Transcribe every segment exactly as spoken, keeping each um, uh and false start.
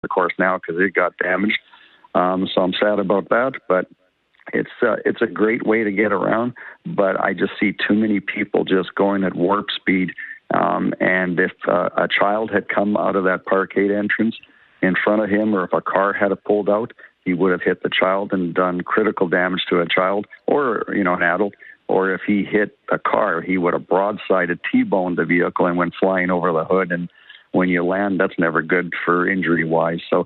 the course now because it got damaged. Um, so I'm sad about that, but it's uh, it's a great way to get around. But I just see too many people just going at warp speed. Um, and if uh, a child had come out of that parkade entrance in front of him, or if a car had pulled out, he would have hit the child and done critical damage to a child or, you know, an adult. Or if he hit a car, he would have broadsided, T-boned the vehicle and went flying over the hood. And when you land, that's never good for injury-wise. So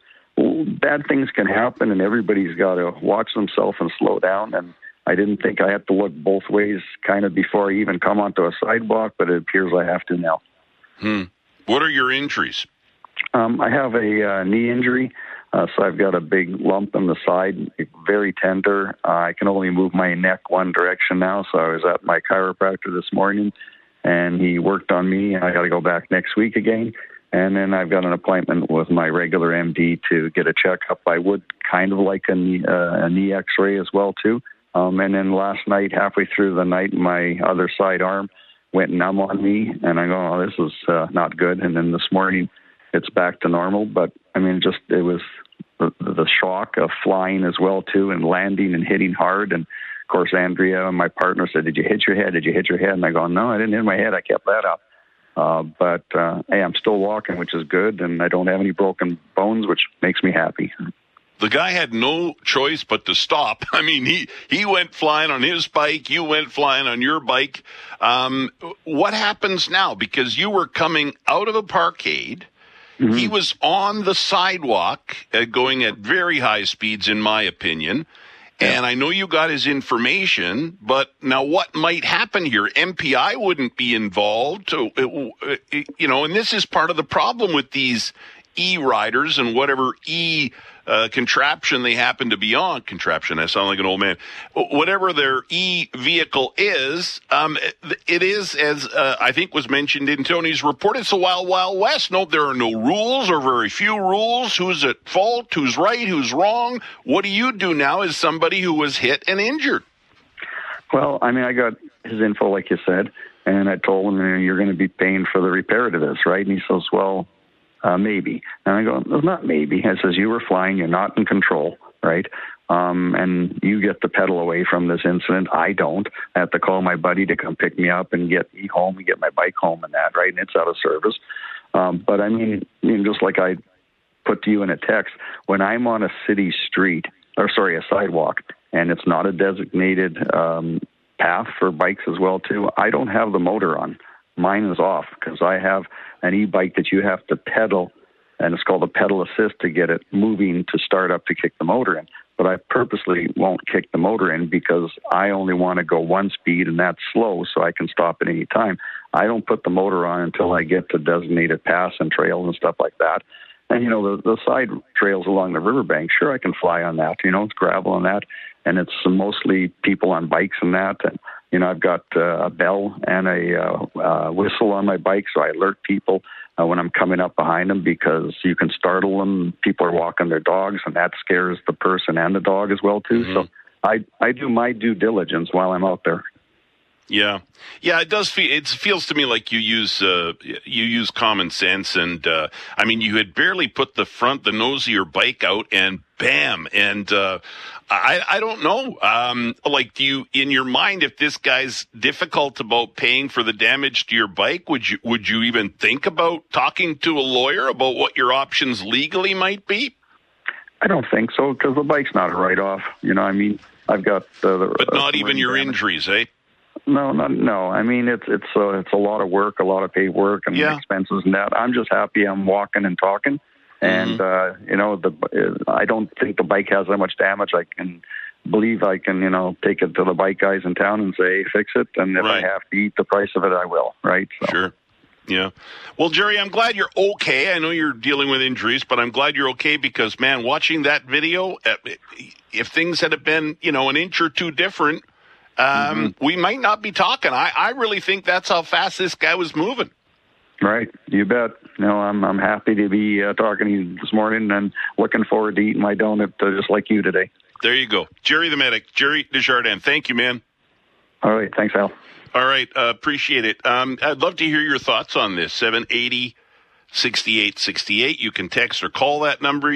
bad things can happen, and everybody's got to watch themselves and slow down. And I didn't think I had to look both ways kind of before I even come onto a sidewalk, but it appears I have to now. Hmm. What are your injuries? Um, I have a uh, knee injury. Uh, so I've got a big lump in the side, very tender. Uh, I can only move my neck one direction now. So I was at my chiropractor this morning, and he worked on me. I got to go back next week again. And then I've got an appointment with my regular M D to get a checkup. I would kind of like a knee, uh, a knee x-ray as well, too. Um, and then last night, halfway through the night, my other side arm went numb on me. And I go, oh, this is uh, not good. And then this morning, it's back to normal. But, I mean, just it was the, the shock of flying as well, too, and landing and hitting hard. And, of course, Andrea, my partner, said, did you hit your head? Did you hit your head? And I go, no, I didn't hit my head. I kept that up. Uh, but, uh, hey, I'm still walking, which is good. And I don't have any broken bones, which makes me happy. The guy had no choice but to stop. I mean, he, he went flying on his bike. You went flying on your bike. Um, what happens now? Because you were coming out of a parkade. Mm-hmm. He was on the sidewalk uh, going at very high speeds, in my opinion. Yeah. And I know you got his information, but now what might happen here? M P I wouldn't be involved. So, uh, you know, and this is part of the problem with these e-riders and whatever e uh, contraption they happen to be on. Contraption, I sound like an old man. Whatever their e-vehicle is, um, it is, as uh, I think was mentioned in Tony's report, it's a wild, wild west. No, there are no rules or very few rules. Who's at fault? Who's right? Who's wrong? What do you do now as somebody who was hit and injured? Well, I mean, I got his info, like you said, and I told him, you're going to be paying for the repair to this, right? And he says, well, Uh, maybe. And I go, no, not maybe. It says, you were flying, you're not in control, right? Um, and you get the pedal away from this incident. I don't. I have to call my buddy to come pick me up and get me home and get my bike home and that, right? And it's out of service. Um, but I mean, I mean, just like I put to you in a text, when I'm on a city street, or sorry, a sidewalk, and it's not a designated um, path for bikes as well, too, I don't have the motor on. Mine is off because I have an e-bike that you have to pedal, and it's called a pedal assist to get it moving to start up to kick the motor in. But I purposely won't kick the motor in because I only want to go one speed, and that's slow, so I can stop at any time. I don't put the motor on until I get to designated paths and trails and stuff like that. And, you know, the, the side trails along the riverbank, sure, I can fly on that. You know, it's gravel and that, and it's mostly people on bikes and that. And, you know, I've got uh, a bell and a uh, uh, whistle on my bike, so I alert people uh, when I'm coming up behind them because you can startle them. People are walking their dogs, and that scares the person and the dog as well, too. Mm-hmm. So I, I do my due diligence while I'm out there. Yeah, yeah, it does feel. It feels to me like you use uh, you use common sense, and uh, I mean, you had barely put the front, the nose of your bike out, and bam, and uh, I I don't know. Um, like, do you in your mind, if this guy's difficult about paying for the damage to your bike, would you would you even think about talking to a lawyer about what your options legally might be? I don't think so because the bike's not a write-off. You know, I mean, I've got uh, the but not uh, even your damage. injuries, eh? No, not, no. I mean, it's it's uh, it's a lot of work, a lot of paperwork and yeah. expenses and that. I'm just happy I'm walking and talking, and mm-hmm. uh, you know, the I don't think the bike has that much damage. I can believe I can, you know, take it to the bike guys in town and say, hey, fix it, and if right. I have to eat the price of it, I will. Right? So. Sure. Yeah. Well, Jerry, I'm glad you're okay. I know you're dealing with injuries, but I'm glad you're okay because, man, watching that video, if things had been, you know, an inch or two different. Um, mm-hmm. we might not be talking. I, I really think that's how fast this guy was moving. Right. You bet. No, I'm I'm happy to be uh, talking to you this morning and looking forward to eating my donut uh, just like you today. There you go. Jerry the medic, Jerry Desjardins. Thank you, man. All right. Thanks, Al. All right. Uh, appreciate it. Um, I'd love to hear your thoughts on this. seven eighty six eight six eight. You can text or call that number.